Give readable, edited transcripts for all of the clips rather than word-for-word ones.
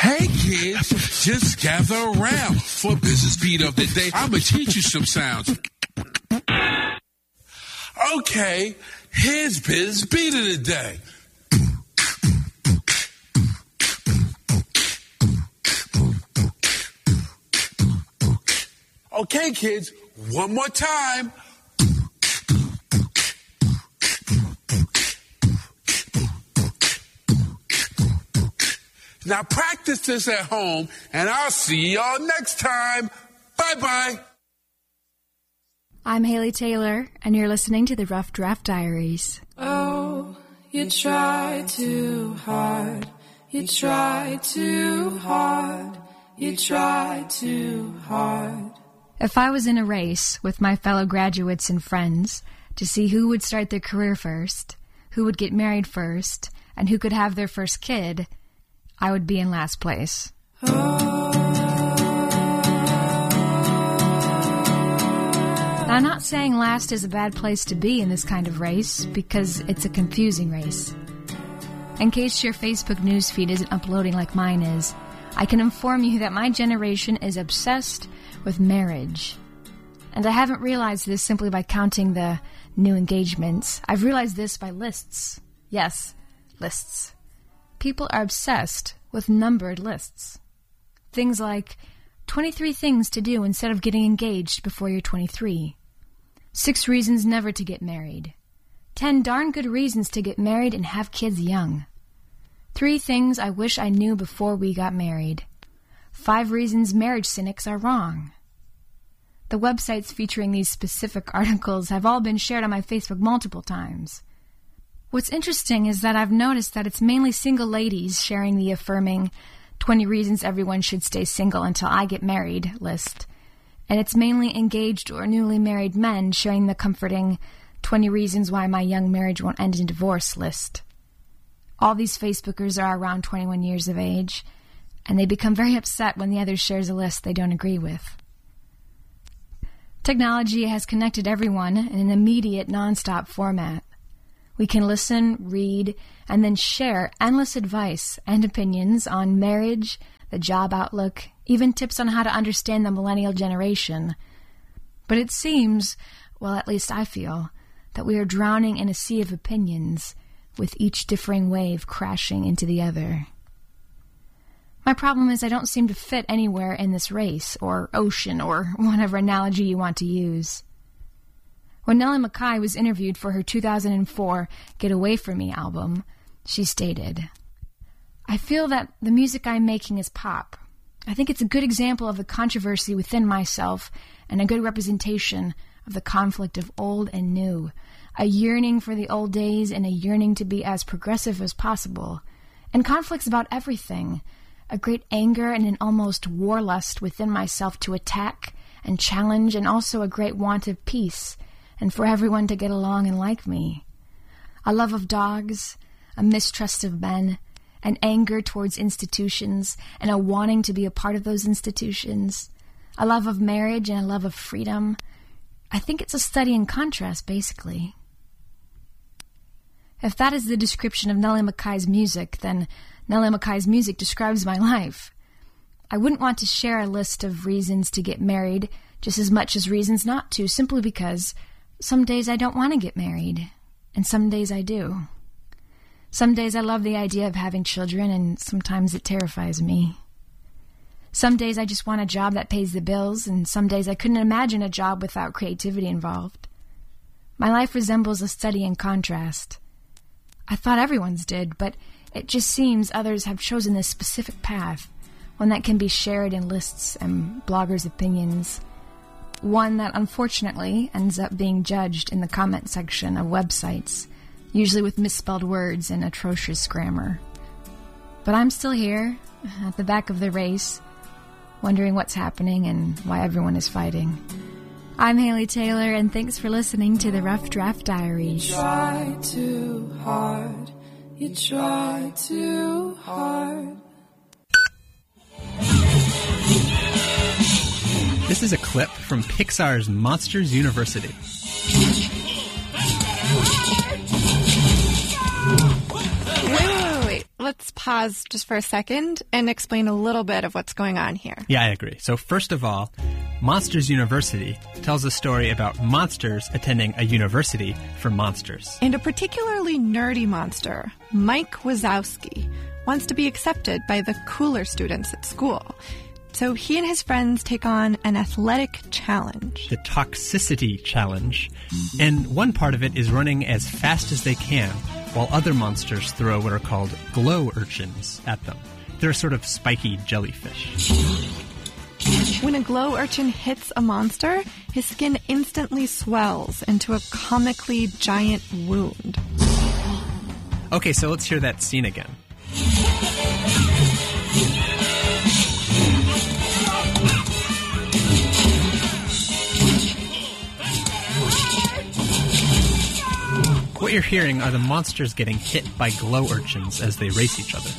Hey kids, just gather around for Business Beat of the Day. I'm going to teach you some sounds. Okay, here's Business Beat of the Day. Okay, kids, one more time. Now practice this at home, and I'll see y'all next time. Bye-bye. I'm Haley Taylor, and you're listening to the Rough Draft Diaries. Oh, you try too hard. You try too hard. You try too hard. If I was in a race with my fellow graduates and friends to see who would start their career first, who would get married first, and who could have their first kid, I would be in last place. Now, I'm not saying last is a bad place to be in this kind of race, because it's a confusing race. In case your Facebook newsfeed isn't uploading like mine is, I can inform you that my generation is obsessed with marriage. And I haven't realized this simply by counting the new engagements. I've realized this by lists. Yes, lists. People are obsessed with numbered lists. Things like 23 things to do instead of getting engaged before you're 23. 6 reasons never to get married. 10 darn good reasons to get married and have kids young. 3 things I wish I knew before we got married. 5 reasons marriage cynics are wrong. The websites featuring these specific articles have all been shared on my Facebook multiple times. What's interesting is that I've noticed that it's mainly single ladies sharing the affirming 20 reasons everyone should stay single until I get married list. And it's mainly engaged or newly married men sharing the comforting 20 reasons why my young marriage won't end in divorce list. All these Facebookers are around 21 years of age, and they become very upset when the other shares a list they don't agree with. Technology has connected everyone in an immediate, non-stop format. We can listen, read, and then share endless advice and opinions on marriage, the job outlook, even tips on how to understand the millennial generation. But it seems, well, at least I feel, that we are drowning in a sea of opinions, with each differing wave crashing into the other. My problem is I don't seem to fit anywhere in this race, or ocean, or whatever analogy you want to use. When Nellie McKay was interviewed for her 2004 Get Away From Me album, she stated, "I feel that the music I'm making is pop. I think it's a good example of the controversy within myself and a good representation of the conflict of old and new, a yearning for the old days and a yearning to be as progressive as possible, and conflicts about everything, a great anger and an almost warlust within myself to attack and challenge, and also a great want of peace, and for everyone to get along and like me. A love of dogs, a mistrust of men, an anger towards institutions, and a wanting to be a part of those institutions, a love of marriage and a love of freedom. I think it's a study in contrast, basically." If that is the description of Nellie McKay's music, then Nellie McKay's music describes my life. I wouldn't want to share a list of reasons to get married just as much as reasons not to, simply because some days I don't want to get married, and some days I do. Some days I love the idea of having children, and sometimes it terrifies me. Some days I just want a job that pays the bills, and some days I couldn't imagine a job without creativity involved. My life resembles a study in contrast. I thought everyone's did, but it just seems others have chosen this specific path, one that can be shared in lists and bloggers' opinions, one that unfortunately ends up being judged in the comment section of websites, usually with misspelled words and atrocious grammar. But I'm still here, at the back of the race, wondering what's happening and why everyone is fighting. I'm Haley Taylor, and thanks for listening to the Rough Draft Diaries. You try too hard. You try too hard. This is a clip from Pixar's Monsters University. Wait. let's pause just for a second and explain a little bit of what's going on here. Yeah, I agree. So first of all, Monsters University tells a story about monsters attending a university for monsters. And a particularly nerdy monster, Mike Wazowski, wants to be accepted by the cooler students at school. So he and his friends take on an athletic challenge. The Toxicity Challenge. And one part of it is running as fast as they can, while other monsters throw what are called glow urchins at them. They're a sort of spiky jellyfish. When a glow urchin hits a monster, his skin instantly swells into a comically giant wound. Okay, so let's hear that scene again. What you're hearing are the monsters getting hit by glow urchins as they race each other.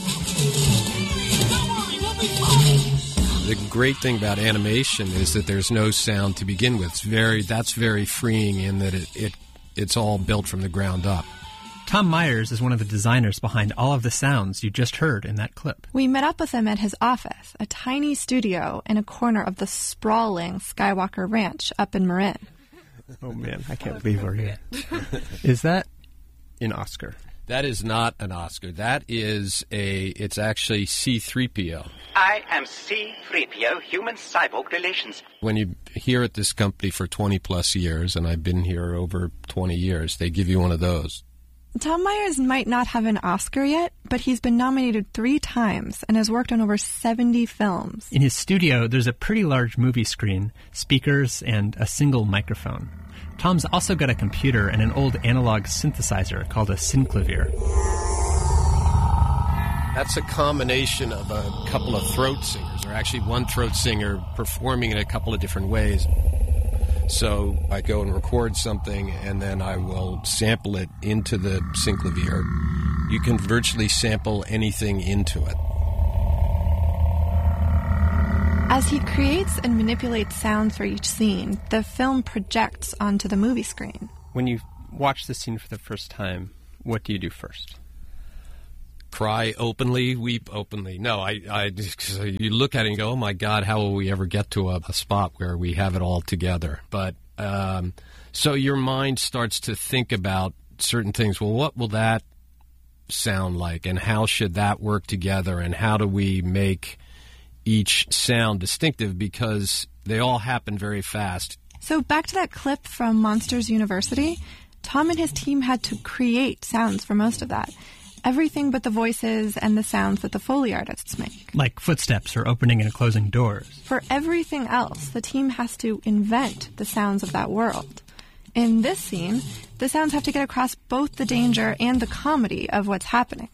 The great thing about animation is that there's no sound to begin with. That's very freeing in that it's all built from the ground up. Tom Myers is one of the designers behind all of the sounds you just heard in that clip. We met up with him at his office, a tiny studio in a corner of the sprawling Skywalker Ranch up in Marin. Oh man, I can't believe we're here. Is that an Oscar? That is not an Oscar. It's actually C-3PO. I am C-3PO, human-cyborg relations. When you're here at this company for 20 plus years, and I've been here over 20 years, they give you one of those. Tom Myers might not have an Oscar yet, but he's been nominated 3 times and has worked on over 70 films. In his studio, there's a pretty large movie screen, speakers, and a single microphone. Tom's also got a computer and an old analog synthesizer called a synclavier. That's a combination of a couple of throat singers, or actually one throat singer performing in a couple of different ways. So I go and record something, and then I will sample it into the synclavier. You can virtually sample anything into it. As he creates and manipulates sounds for each scene, the film projects onto the movie screen. When you watch the scene for the first time, what do you do first? Cry openly, weep openly. No, you look at it and go, oh my God, how will we ever get to a spot where we have it all together? But so your mind starts to think about certain things. Well, what will that sound like? And how should that work together? And how do we make each sound distinctive? Because they all happen very fast. So back to that clip from Monsters University, Tom and his team had to create sounds for most of that. Everything but the voices and the sounds that the Foley artists make. Like footsteps or opening and closing doors. For everything else, the team has to invent the sounds of that world. In this scene, the sounds have to get across both the danger and the comedy of what's happening.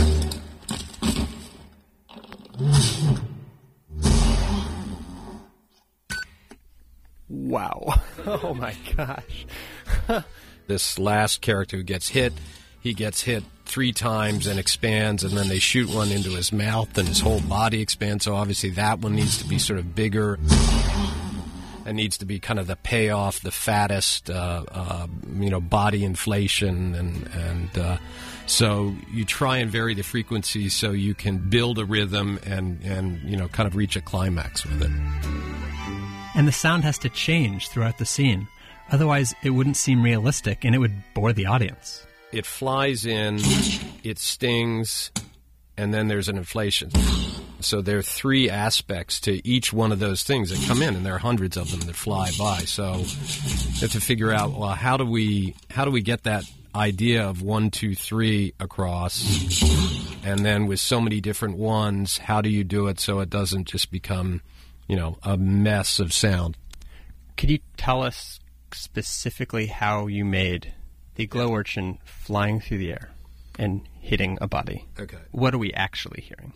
Wow. Oh my gosh. This last character who gets hit, he gets hit 3 times and expands, and then they shoot one into his mouth and his whole body expands. So obviously that one needs to be sort of bigger and needs to be kind of the payoff, the fattest, body inflation. And so you try and vary the frequency so you can build a rhythm and kind of reach a climax with it. And the sound has to change throughout the scene. Otherwise, it wouldn't seem realistic and it would bore the audience. It flies in, it stings, and then there's an inflation. So there are 3 aspects to each one of those things that come in, and there are hundreds of them that fly by. So you have to figure out, well, how do we get that idea of 1, 2, 3 across? And then with so many different ones, how do you do it so it doesn't just become, a mess of sound? Could you tell us specifically how you made the glow urchin flying through the air and hitting a body? Okay. What are we actually hearing?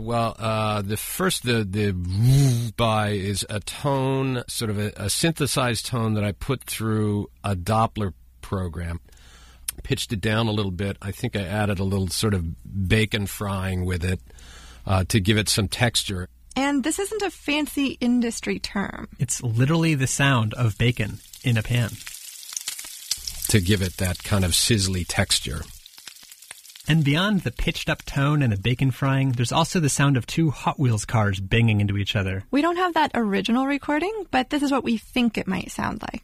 The by is a tone, sort of a synthesized tone that I put through a Doppler program. Pitched it down a little bit. I think I added a little sort of bacon frying with it to give it some texture. And this isn't a fancy industry term. It's literally the sound of bacon in a pan. To give it that kind of sizzly texture. And beyond the pitched-up tone and the bacon frying, there's also the sound of two Hot Wheels cars banging into each other. We don't have that original recording, but this is what we think it might sound like.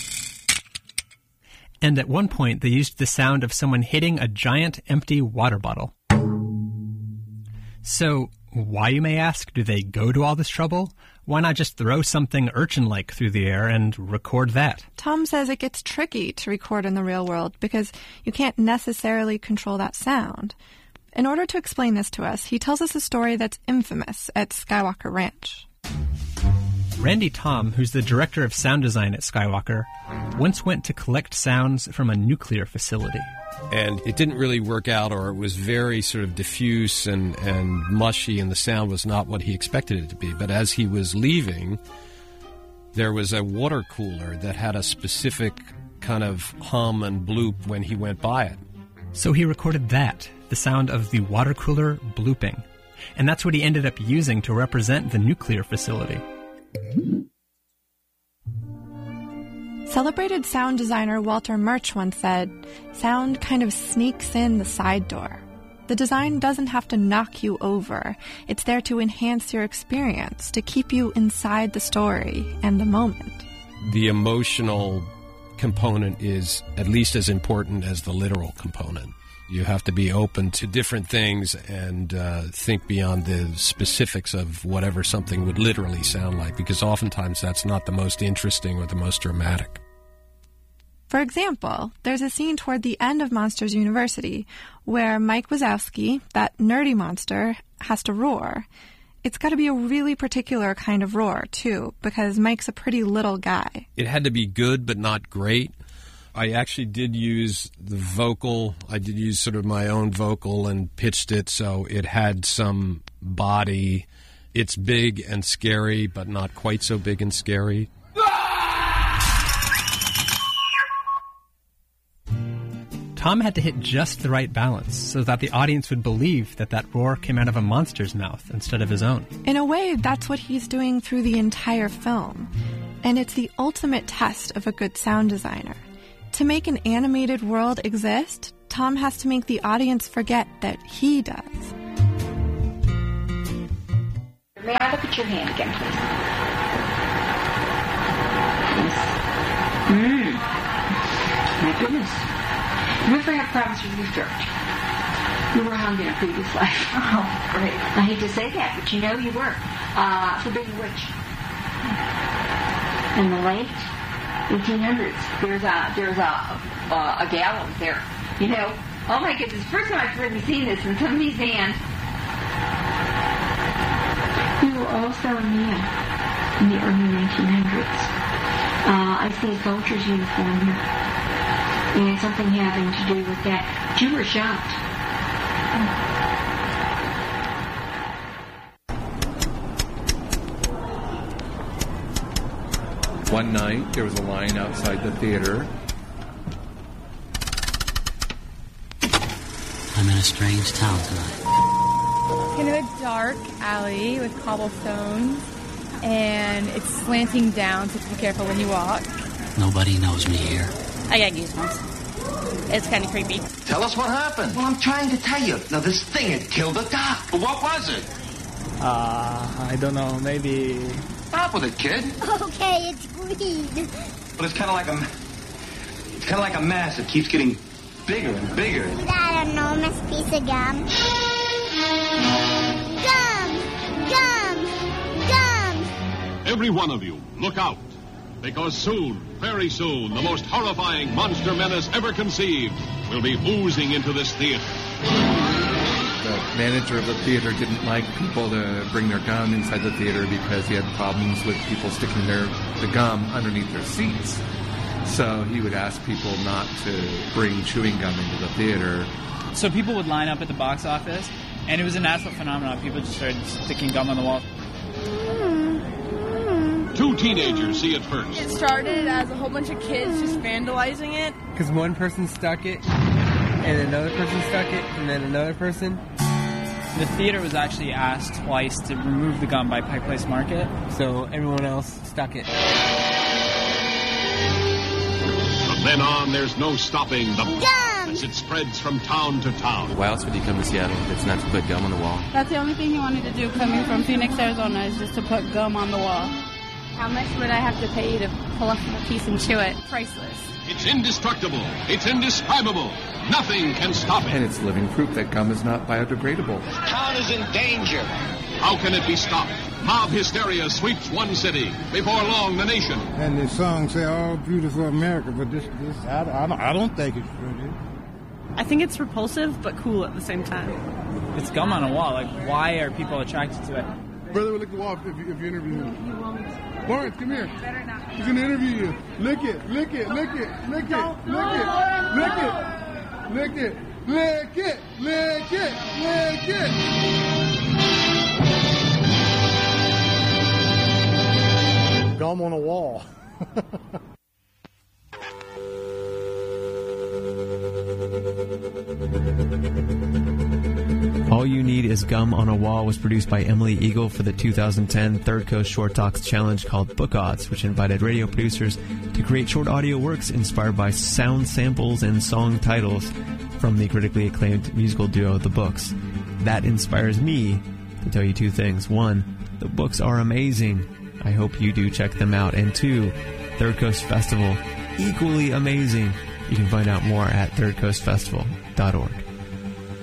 And at one point, they used the sound of someone hitting a giant empty water bottle. So, why, you may ask, do they go to all this trouble? Why not just throw something urchin-like through the air and record that? Tom says it gets tricky to record in the real world because you can't necessarily control that sound. In order to explain this to us, he tells us a story that's infamous at Skywalker Ranch. Randy Thom, who's the director of sound design at Skywalker, once went to collect sounds from a nuclear facility. And it didn't really work out, or it was very sort of diffuse and mushy, and the sound was not what he expected it to be. But as he was leaving, there was a water cooler that had a specific kind of hum and bloop when he went by it. So he recorded that, the sound of the water cooler blooping. And that's what he ended up using to represent the nuclear facility. Celebrated sound designer Walter Murch once said, "Sound kind of sneaks in the side door. The design doesn't have to knock you over. It's there to enhance your experience, to keep you inside the story and the moment." The emotional component is at least as important as the literal component. You have to be open to different things and think beyond the specifics of whatever something would literally sound like, because oftentimes that's not the most interesting or the most dramatic. For example, there's a scene toward the end of Monsters University where Mike Wazowski, that nerdy monster, has to roar. It's got to be a really particular kind of roar, too, because Mike's a pretty little guy. It had to be good but not great. I actually did use the vocal. I did use sort of my own vocal and pitched it so it had some body. It's big and scary, but not quite so big and scary. Tom had to hit just the right balance so that the audience would believe that that roar came out of a monster's mouth instead of his own. In a way, that's what he's doing through the entire film. And it's the ultimate test of a good sound designer. To make an animated world exist, Tom has to make the audience forget that he does. May I look at your hand again, please? Yes. My goodness. You ever have problems with your throat? You were hung in a previous life. Oh, great. I hate to say that, but you know you were. For being a witch. In the late 1800s, there's a gallows there. You know, oh my goodness, first time I've really seen this in somebody's hand. We were all so new in the early 1900s. I see a soldier's uniform here. And something having to do with that. You were shocked. One night, there was a line outside the theater. I'm in a strange town tonight. In a dark alley with cobblestones, and it's slanting down, so be careful when you walk. Nobody knows me here. I got goosebumps. It's kind of creepy. Tell us what happened. Well, I'm trying to tell you. Now, this thing had killed a doc. But what was it? I don't know. Maybe... Stop with it, kid. Okay, it's green. But it's kind of like a mass. It keeps getting bigger and bigger. Is that an enormous piece of gum? Gum! Every one of you, look out. Because soon, very soon, the most horrifying monster menace ever conceived will be oozing into this theater. The manager of the theater didn't like people to bring their gum inside the theater because he had problems with people sticking the gum underneath their seats. So he would ask people not to bring chewing gum into the theater. So people would line up at the box office, and it was a natural phenomenon. People just started sticking gum on the wall. Two teenagers see it first. It started as a whole bunch of kids just vandalizing it. Because one person stuck it, and another person stuck it, and then another person. The theater was actually asked twice to remove the gum by Pike Place Market. So everyone else stuck it. From then on, there's no stopping the Gum! as it spreads from town to town. Why else would you come to Seattle if it's not to put gum on the wall? That's the only thing he wanted to do coming from Phoenix, Arizona, is just to put gum on the wall. How much would I have to pay you to pull up a piece and chew it? Priceless. It's indestructible. It's indescribable. Nothing can stop it. And it's living proof that gum is not biodegradable. Town is in danger. How can it be stopped? Mob hysteria sweeps one city. Before long, the nation. And the song say, "Oh, beautiful America," but this, I don't think it's true. I think it's repulsive, but cool at the same time. It's gum on a wall. Like, why are people attracted to it? Brother will lick the wall if you interview him. Lawrence, come here. He's going to interview you. Lick it, lick it, lick it, lick it, lick it, lick it, lick it, lick it, lick it, lick it. Gum on a wall. All You Need Is Gum on a Wall was produced by Emily Eagle for the 2010 Third Coast Short Talks Challenge called Book Odds, which invited radio producers to create short audio works inspired by sound samples and song titles from the critically acclaimed musical duo The Books. That inspires me to tell you two things. One, the books are amazing. I hope you do check them out. And two, Third Coast Festival, equally amazing. You can find out more at thirdcoastfestival.org.